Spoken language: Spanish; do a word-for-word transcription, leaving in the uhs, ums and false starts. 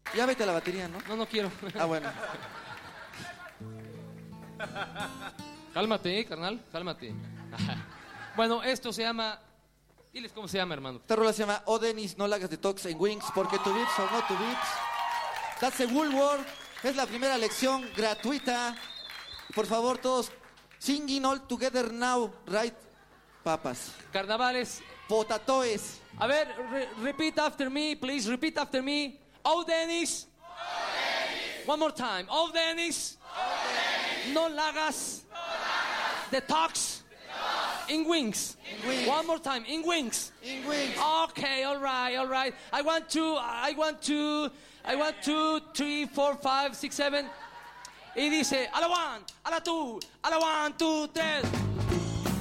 Ya vete a la batería, ¿no? No, no quiero. Ah, bueno. Cálmate, eh, carnal, cálmate. Bueno, esto se llama... Diles cómo se llama, hermano. Esta rola se llama Oh Dennis, no la hagas detox en Wings, porque tu beats or not tu beats. That's a Woolworth. Es la primera lección gratuita. Por favor, todos singing all together now, right? Papas. Carnavales. Potatoes. A ver, re repeat after me, please. Repeat after me. Oh, Dennis. Oh, Dennis. One more time. Oh, Dennis. Oh, Dennis. No lagas. No lagas. Detox. In wings. In wings. One more time. In wings. In wings. Okay, all right, all right. I want to, I want to, I want two, three, four, five, six, seven. Y dice, a la one, a la two, a la one, two, tres.